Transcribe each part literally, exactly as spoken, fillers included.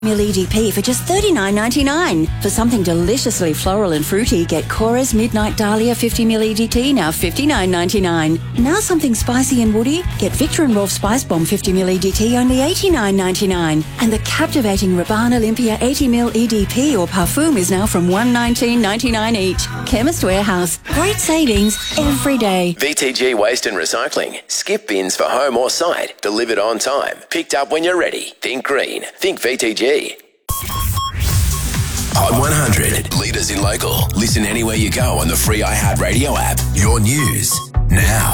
Mil E D P for just thirty-nine ninety-nine. For something deliciously floral and fruity, get Cora's Midnight Dahlia fifty mil E D T, now fifty-nine ninety-nine. Now something spicy and woody, get Victor and Rolf Spice Bomb fifty mil E D T, only eighty-nine ninety-nine. And the captivating Rabanne Olympia eighty mil E D P or Parfum is now from one nineteen ninety-nine each. Chemist Warehouse. Great savings every day. V T G Waste and Recycling. Skip bins for home or site. Delivered on time. Picked up when you're ready. Think green. Think V T G. Hot one hundred. Leaders in local. Listen anywhere you go on the free iHeartRadio app. Your news now.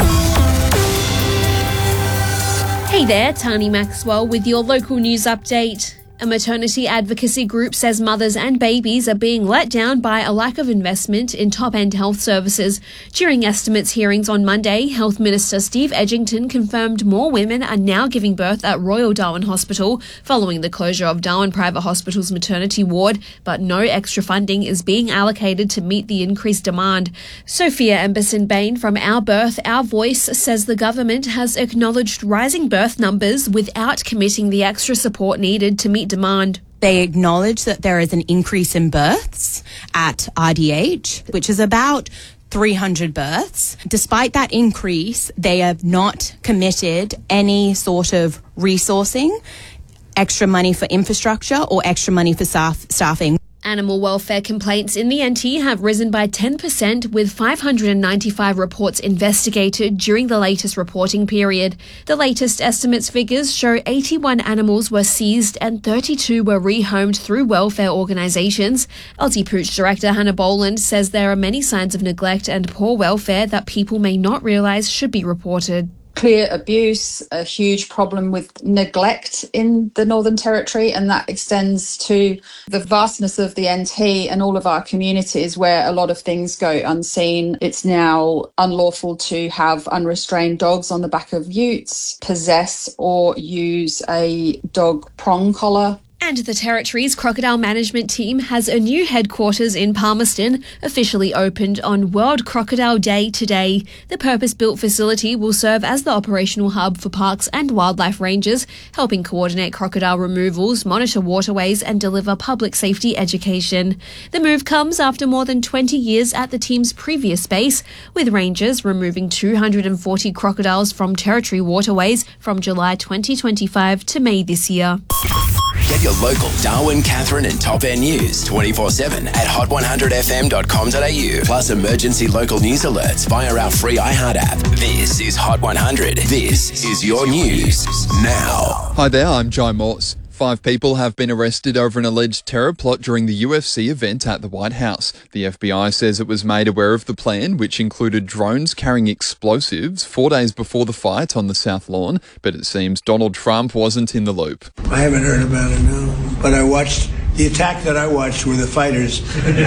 Hey there, Tani Maxwell with your local news update. A maternity advocacy group says mothers and babies are being let down by a lack of investment in top-end health services. During estimates hearings on Monday, Health Minister Steve Edgington confirmed more women are now giving birth at Royal Darwin Hospital following the closure of Darwin Private Hospital's maternity ward, but no extra funding is being allocated to meet the increased demand. Sophia Emberson-Bain from Our Birth, Our Voice says the government has acknowledged rising birth numbers without committing the extra support needed to meet demand. They acknowledge that there is an increase in births at R D H, which is about three hundred births. Despite that increase, they have not committed any sort of resourcing, extra money for infrastructure or extra money for staff, staffing. Animal welfare complaints in the N T have risen by ten percent, with five hundred ninety-five reports investigated during the latest reporting period. The latest estimates figures show eighty-one animals were seized and thirty-two were rehomed through welfare organisations. Aussie Pooch Director Hannah Boland says there are many signs of neglect and poor welfare that people may not realise should be reported. Clear abuse, a huge problem with neglect in the Northern Territory, and that extends to the vastness of the N T and all of our communities where a lot of things go unseen. It's now unlawful to have unrestrained dogs on the back of utes, possess or use a dog prong collar. And the Territory's crocodile management team has a new headquarters in Palmerston, officially opened on World Crocodile Day today. The purpose-built facility will serve as the operational hub for parks and wildlife rangers, helping coordinate crocodile removals, monitor waterways and deliver public safety education. The move comes after more than twenty years at the team's previous base, with rangers removing two hundred forty crocodiles from Territory waterways from July twenty twenty-five to May this year. Get your local Darwin, Catherine and Top End news twenty-four seven at hot one hundred f m dot com dot a u. Plus emergency local news alerts via our free iHeart app. This is Hot one hundred. This is your news now. Hi there, I'm Jai Morse. Five people have been arrested over an alleged terror plot during the U F C event at the White House. The F B I says it was made aware of the plan, which included drones carrying explosives four days before the fight on the South Lawn, but it seems Donald Trump wasn't in the loop. I haven't heard about it, no. But I watched, the attack that I watched were the fighters.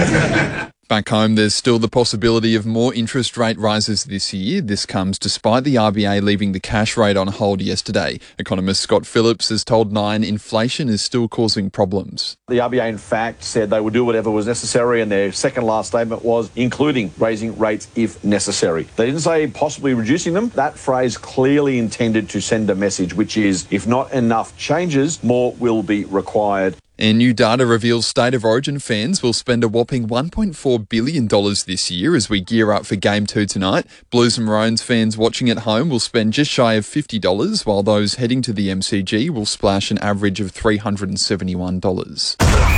Back home, there's still the possibility of more interest rate rises this year. This comes despite the R B A leaving the cash rate on hold yesterday. Economist Scott Phillips has told Nine inflation is still causing problems. The R B A, in fact, said they would do whatever was necessary, and their second last statement was including raising rates if necessary. They didn't say possibly reducing them. That phrase clearly intended to send a message, which is if not enough changes, more will be required. And new data reveals State of Origin fans will spend a whopping one point four billion dollars this year as we gear up for Game two tonight. Blues and Maroons fans watching at home will spend just shy of fifty dollars, while those heading to the M C G will splash an average of three hundred seventy-one dollars.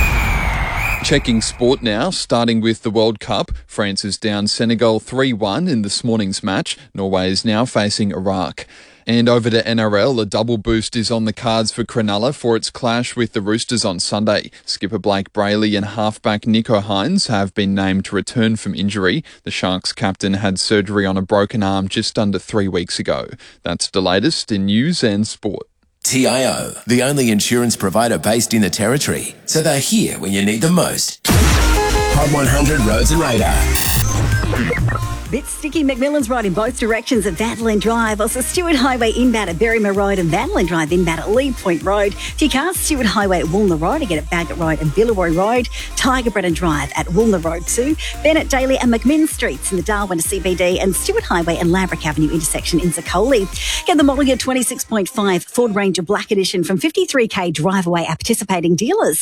Checking sport now, starting with the World Cup. France is down Senegal three one in this morning's match. Norway is now facing Iraq. And over to N R L, a double boost is on the cards for Cronulla for its clash with the Roosters on Sunday. Skipper Blake Brayley and halfback Nico Hines have been named to return from injury. The Sharks captain had surgery on a broken arm just under three weeks ago. That's the latest in news and sport. T I O, the only insurance provider based in the Territory, so they're here when you need them most. Hot one hundred Roads and Radar. bit sticky. Macmillan's Road in both directions at Vanderlyn Drive. Also, Stewart Highway inbound at Berrymer Road and Vanderlyn Drive inbound at Lee Point Road. If you can't, Stewart Highway at Woolner Road, again at Bagot Road and Billaway Road. Tiger Brennan Drive at Woolner Road too. Bennett Daly and McMinn Streets in the Darwin C B D and Stewart Highway and Laverick Avenue intersection in Zacoli. Get the model year twenty-six point five Ford Ranger Black Edition from fifty-three K drive away at participating dealers.